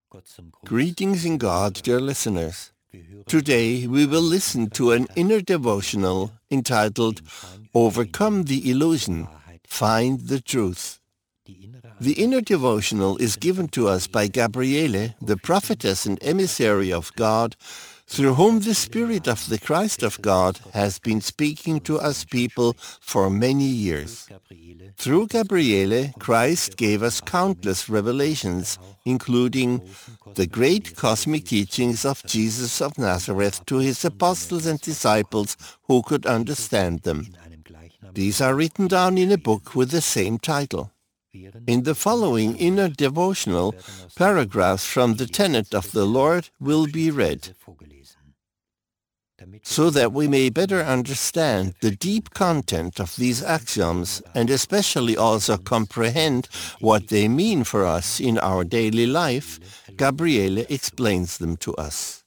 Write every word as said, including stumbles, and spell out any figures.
Greetings in God, dear listeners. Today we will listen to an inner devotional entitled Overcome the Illusion, Find the Truth. The inner devotional is given to us by Gabriele, the prophetess and emissary of God, through whom the Spirit of the Christ of God has been speaking to us people for many years. Through Gabriele, Christ gave us countless revelations, including the great cosmic teachings of Jesus of Nazareth to his apostles and disciples who could understand them. These are written down in a book with the same title. In the following inner devotional, paragraphs from the tenet of the Lord will be read, so that we may better understand the deep content of these axioms and especially also comprehend what they mean for us in our daily life. Gabriele explains them to us.